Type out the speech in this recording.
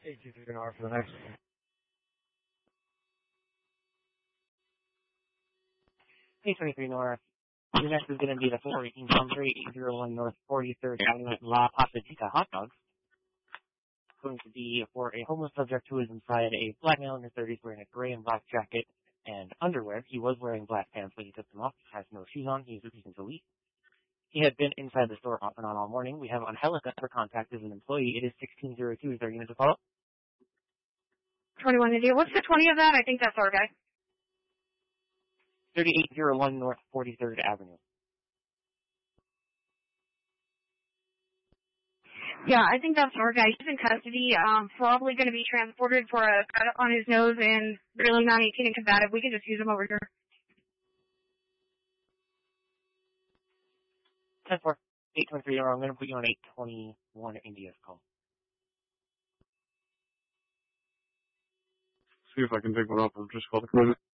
823 for the next. 823 North. The next is going to be the 418 Country, 801 North 43rd Avenue at La Pasadita Hot Dogs. It's going to be for a homeless subject who is inside a black male in his 30s wearing a gray and black jacket and underwear. He was wearing black pants when he took them off. He has no shoes on. He is refusing to leave. He had been inside the store off and on all morning. We have on Helica for contact as an employee. It is 1602. Is there a unit to follow? 21 India. What's the 20 of that? I think that's our guy. 3801 North 43rd Avenue. Yeah, I think that's our guy. He's in custody. Probably going to be transported for a cut on his nose and really not 18 and combative. We can just use him over here. 10-4. 823. I'm going to put you on 821 India's call. See if I can pick one up or just call the credit.